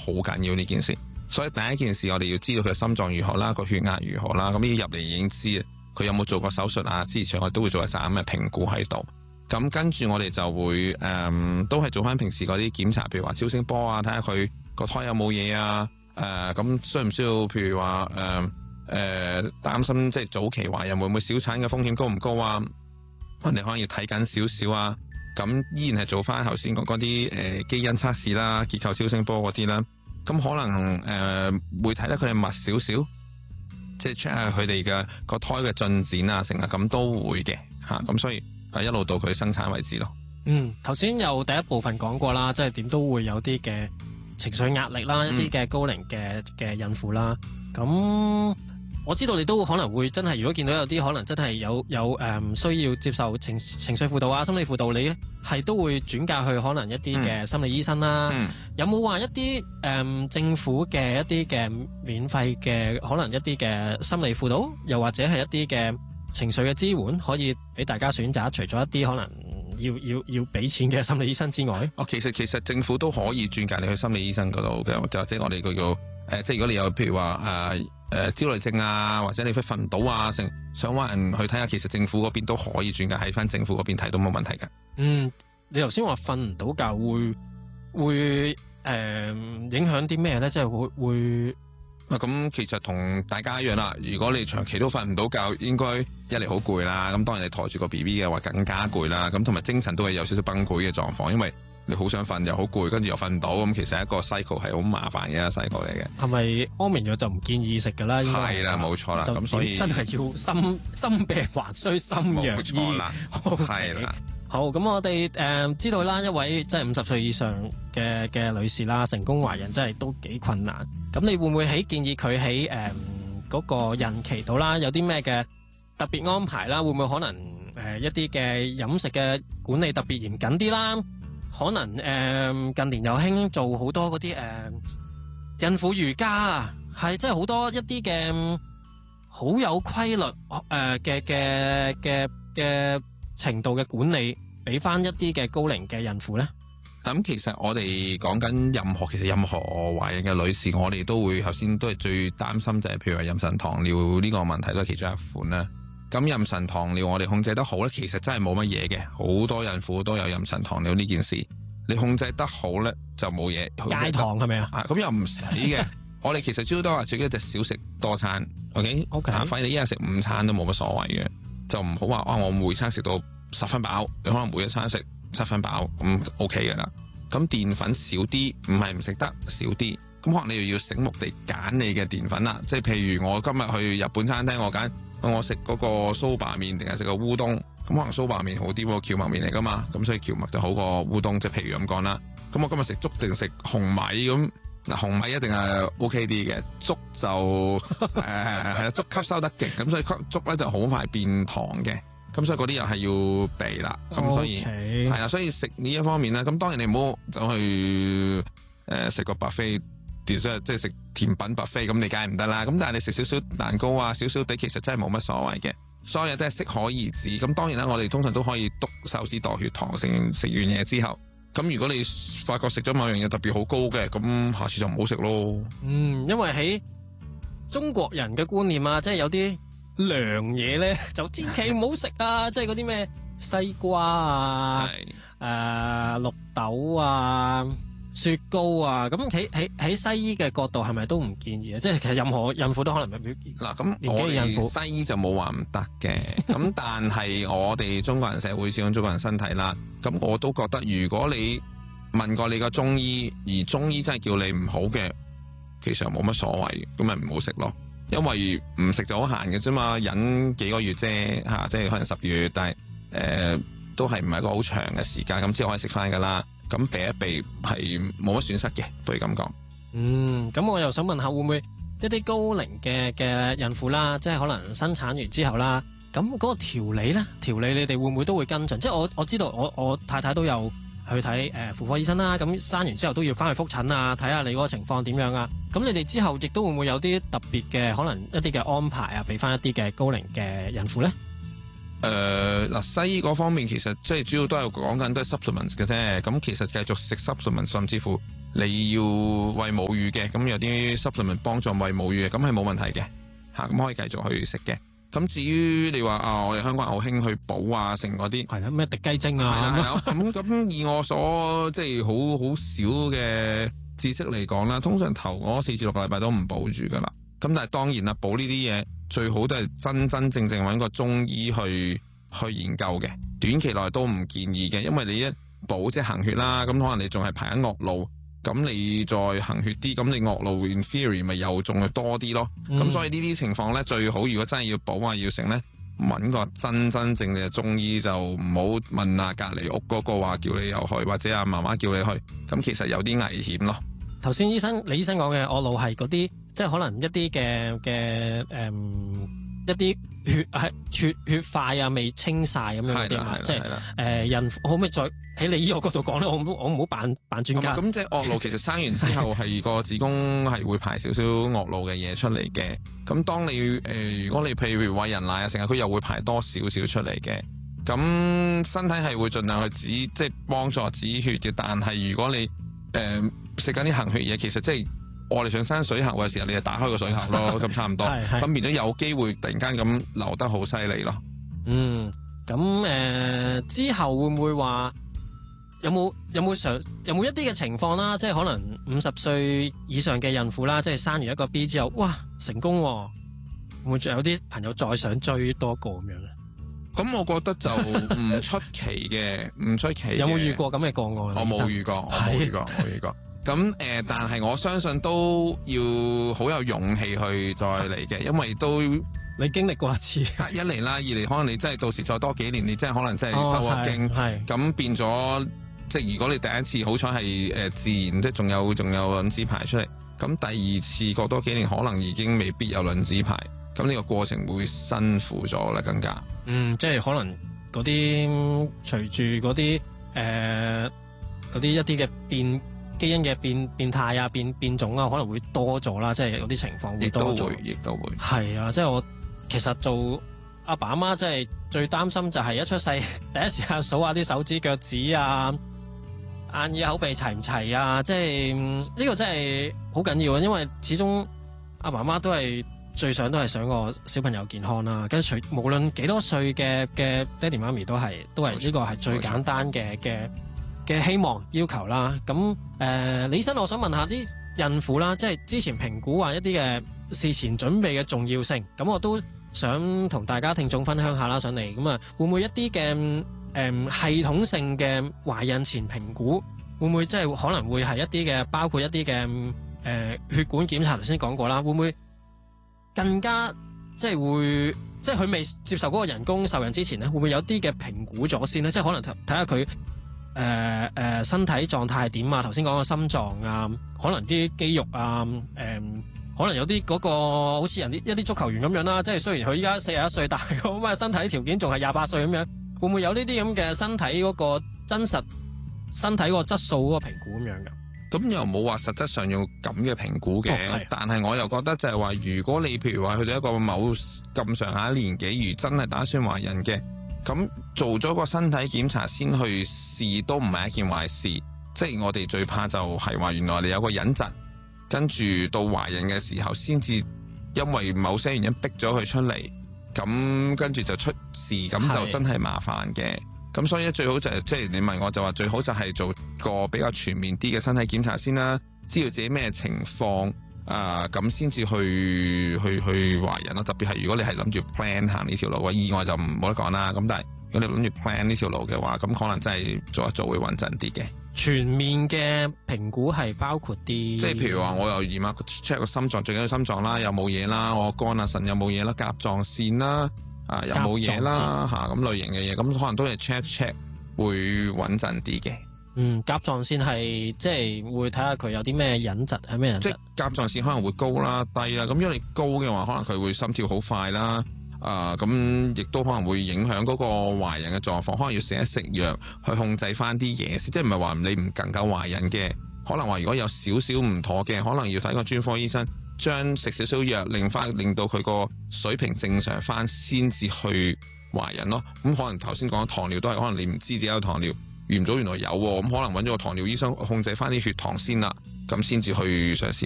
好緊要呢件事。所以第一件事我哋要知道佢心臟如何啦，個血壓如何啦，咁呢啲入嚟已經知佢有冇做過手術啊，之前我都會做一紮咁嘅評估喺度。咁跟住我哋就會都係做翻平時嗰啲檢查，譬如話超聲波啊，睇下佢個胎有冇嘢啊，咁需唔需要譬如話擔心即係早期懷孕會唔會小產嘅風險高唔高啊？我哋可能要睇緊少少啊。咁依然係做翻頭先講嗰啲基因測試啦、結構超聲波嗰啲啦。咁可能會睇得佢哋密少少，即係 check 下佢哋嘅個胎嘅進展啊，成日咁都會嘅嚇。咁所以一路到佢生產為止咯。 頭先有第一部分講過啦，即係點都會有啲嘅情緒壓力啦，一啲嘅高齡嘅孕婦啦。咁我知道你都可能會真係，如果見到有啲可能真係有需要接受情緒輔導啊、心理輔導，你係都會轉介去可能一啲嘅心理醫生啦。有冇話一啲政府嘅一啲嘅免費嘅可能一啲嘅心理輔導，又或者係一啲嘅情緒嘅支援，可以俾大家選擇？除咗一啲可能要俾錢嘅心理醫生之外， 其實政府都可以轉介你去心理醫生嗰度嘅，就或者我哋叫做即係如果你有譬如話焦慮症啊，或者你瞓唔到啊，想揾人去睇下，其實政府嗰邊都可以轉介喺翻政府嗰邊睇都冇問題嘅。 你頭先話瞓唔到覺會影響啲咩咧？即係會咁其實同大家一樣啦。如果你長期都瞓唔到覺，應該一嚟好攰啦。咁當然你抬住個 BB 嘅話更加攰啦。咁同埋精神都係有少少崩潰嘅狀況，因為你好想瞓又好攰，跟住又瞓唔到，咁其實一個 cycle 係好麻煩嘅一個 cycle 嚟嘅。係咪安眠藥就唔建議食噶啦？ 係啦，冇錯啦。咁所以真係要心病還需心藥醫。冇錯啦， 係啦。 好，咁我哋知道啦，一位即係50歲以上嘅女士啦，成功懷孕真係都幾困難。咁你會唔會建議佢喺嗰個孕期度啦，有啲咩嘅特別安排啦？會唔會可能一啲嘅飲食嘅管理特別嚴謹啲啦？可能近年又興做好多嗰啲孕婦瑜伽啊，係真係好多一啲嘅好有規律嘅程度嘅管理，俾翻一啲嘅高齡嘅孕婦咧。 咁其實我哋講緊任何懷孕嘅女士，我哋都會頭先都係最擔心就係譬如話妊娠糖尿呢個問題都係其中一款啦。咁妊娠糖尿我哋控制得好咧，其實真係冇乜嘢嘅，好多孕婦都有妊娠糖尿呢件事，你控制得好咧就冇嘢。 戒糖係咪啊？ 咁又唔使嘅。我哋其實主要都話最緊要就少食多餐 ，OK？ 反正你一日食5餐都冇乜所謂嘅，就唔好話我每餐食到10分飽，你可能每一餐食7分飽咁 OK 嘅啦。咁澱粉少啲，唔係唔食得少啲，咁可能你又要醒目地揀你嘅澱粉啦。即係譬如我今日去日本餐廳，我食嗰個蘇把麵定係食個烏冬，咁可能蘇把麵好啲喎，蕎麥麵嚟噶嘛，咁所以蕎麥就好過烏冬。即係譬如咁講啦。咁我今日食粥定食紅米咁？嗱，紅米一定係 OK 啲嘅，粥就係啦，粥吸收得勁，咁所以粥咧就好快變糖嘅，咁所以嗰啲又係要避啦。咁所以係啊，所以食呢一方面咧，咁當然你唔好走去食個 buffet dessert， 即係食甜品 buffet，咁你梗係唔得啦。咁但係你食少少蛋糕啊，少少地其實真係冇乜所謂嘅，所有嘢都係適可而止。咁當然啦，我哋通常都可以篤手指度血糖，食完嘢之後。咁如果你發覺食咗某樣嘢特別好高嘅，咁下次就唔好食咯。 因為喺中國人嘅觀念啊，即係有啲涼嘢咧，就千祈唔好食啊！即係嗰啲咩西瓜啊、綠豆啊、雪糕啊，咁喺西醫嘅角度係咪都唔建議啊？即係其實任何孕婦都可能未必嗱，咁我哋西醫就冇話唔得嘅，咁但係我哋中國人社會始終中國人身體啦，咁我都覺得如果你問過你個中醫，而中醫真係叫你唔好嘅，其實冇乜所謂，咁咪唔好食咯。因為唔食就好閒嘅啫嘛，忍幾個月啫嚇，即係可能10月，但係都係唔係一個好長嘅時間，咁之後可以食翻噶啦。咁避一避係冇乜損失嘅，不如咁講。 咁我又想問下，會唔會一啲高齡嘅孕婦啦，即係可能生產完之後啦，咁嗰個調理你哋會唔會都會跟進？即係我知道我太太都有去睇婦科醫生啦，咁生完之後都要翻去覆診啊，睇下你嗰個情況點樣啊。咁你哋之後亦都會唔會有啲特別嘅可能一啲嘅安排啊，俾翻一啲嘅高齡嘅孕婦咧？ 西醫嗰方面其實即係主要都係講緊都係 supplements 嘅啫，咁其實繼續食 supplements， 甚至乎你要餵母乳嘅，咁有啲 supplement 幫助餵母乳嘅，咁係冇問題嘅嚇，咁可以繼續去食嘅。咁至於你話我哋香港人好興去補啊，成嗰啲係啦，咩滴雞精啊， 係啦，咁以我所即係好少嘅知識嚟講啦，通常頭嗰4至6個禮拜都唔補住噶啦。咁但係當然啦，補呢啲嘢最好都係真正揾個中醫去研究嘅，短期內都唔建議嘅，因為你一補即係行血啦，咁可能你仲係排緊惡露。咁你再行血啲，咁你惡露 in theory 咪又仲係多啲咯。咁所以呢啲情況咧，最好如果真係要補啊要成咧，揾個真正嘅中醫，就唔好問隔離屋嗰個話叫你又去，或者阿媽媽叫你去，咁其實有啲危險咯。 頭先李醫生講嘅惡露係嗰啲，即係可能一啲嘅一啲血塊啊未清晒咁樣嗰啲嘛，即係孕婦可唔可以再喺你醫學角度講咧？我唔好扮專家。咁即係惡露其實生完之後係個子宮係會排少少惡露嘅嘢出嚟嘅。咁當你如果你譬如餵人奶啊，成日佢又會排多少少出嚟嘅。咁身體係會盡量去即係幫助止血嘅。但係如果你食緊啲行血嘢，其實即係我哋上山水喉嘅時候，你就打開個水喉咯，咁差唔多。咁變咗有機會突然間咁流得好犀利咯。 咁之後會唔會話有冇一啲嘅情況啦？即係可能50歲以上嘅孕婦啦，即係生完一個 B 之後，哇成功喎，會唔會有啲朋友再想追多個咁樣咧？ 咁我覺得就唔出奇嘅，唔出奇。 有冇遇過咁嘅個案？ 我冇遇過。咁但係我相信都要好有勇氣去再嚟嘅，因為都你經歷過一次， 一嚟啦，二嚟可能你真係到時再多幾年，你真係可能真係收咗經，咁變咗即係如果你第一次好彩係自然，即係仲有卵子排出嚟，咁第二次過多幾年可能已經未必有卵子排，咁呢個過程會辛苦咗啦，更加。 即係可能嗰啲隨住嗰啲一啲嘅基因嘅變態啊、變種啊，可能會多咗啦，即係有啲情況會多咗。 亦都會。係啊，即係我其實做阿爸阿媽，即係最擔心就係一出世第一時間數下啲手指腳趾啊、眼耳口鼻齊唔齊啊，即係呢個真係好緊要啊，因為始終阿爸阿媽都係最想想個小朋友健康啦。跟住無論幾多歲嘅爹哋媽咪都係呢個係最簡單嘅希望要求啦。咁李醫生，我想問下啲孕婦啦，即係之前評估話一啲嘅事前準備嘅重要性，咁我都想同大家聽眾分享下啦，上嚟咁啊，會唔會一啲嘅系統性嘅懷孕前評估，會唔會即係可能會係一啲嘅，包括一啲嘅血管檢查，頭先講過啦，會唔會更加即係佢未接受嗰個人工受孕之前咧，會唔會有啲嘅評估咗先咧？即係可能睇下佢身體狀態係點啊？頭先講個心臟啊，可能啲肌肉啊，可能有啲嗰個好似一啲足球員咁樣啦。即係雖然佢依家41歲，但係咁身體條件仲係28歲咁樣，會唔會有呢啲咁嘅身體嗰個真實身體嗰個質素嗰個評估咁樣㗎？ 咁又冇話實質上用咁嘅評估嘅，但係我又覺得就係話，如果你譬如話去到一個某咁上下年紀，如真係打算懷孕嘅，咁做咗個身體檢查先去試都唔係一件壞事。即係我哋最怕就係話原來你有個隱疾，跟住到懷孕嘅時候先至因為某些原因逼咗佢出嚟，咁跟住就出事，咁就真係麻煩嘅。咁所以最好就係即係你問我就話最好就係做個比較全面啲嘅身體檢查先啦，知道自己咩情況咁先至去懷孕咯。特別係如果你係諗住 plan 行呢條路嘅話，意外就冇得講啦。咁但係如果你諗住 plan 呢條路嘅話，咁可能真係做一做會穩陣啲嘅。 全面嘅評估係包括啲， 即係譬如話我又驗下 check 個心臟，最緊要心臟啦，有冇嘢啦，我肝啊腎有冇嘢啦，甲狀腺啦。有冇嘢啦咁類型嘅嘢，咁可能都係 check 會穩陣啲嘅。 甲狀腺係即係會睇下佢有啲咩隱疾，係咩隱疾？即係甲狀腺可能會高啦、低啦。咁如果你高嘅話，可能佢會心跳好快啦。咁亦都可能會影響嗰個懷孕嘅狀況，可能要食一食藥去控制翻啲嘢先。即係唔係話你唔能夠懷孕嘅，可能話如果有少少唔妥嘅，可能要睇個專科醫生。將食少少藥令到佢個水平正常翻，先至去懷孕咯。咁可能頭先講糖尿都係可能你唔知自己有糖尿， 驗咗原來有喎，咁可能揾咗個糖尿醫生控制翻啲血糖先啦，咁先至去嘗試